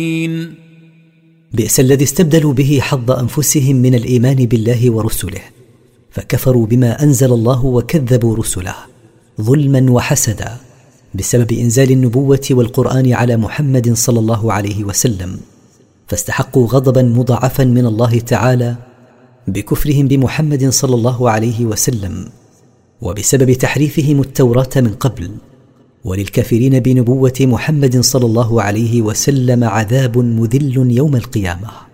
بئس الذي استبدلوا به حظ أنفسهم من الإيمان بالله ورسله، فكفروا بما أنزل الله وكذبوا رسله ظلما وحسدا بسبب إنزال النبوة والقرآن على محمد صلى الله عليه وسلم، فاستحقوا غضبا مضاعفا من الله تعالى بكفرهم بمحمد صلى الله عليه وسلم وبسبب تحريفهم التوراة من قبل. وللكافرين بنبوة محمد صلى الله عليه وسلم عذاب مذل يوم القيامة.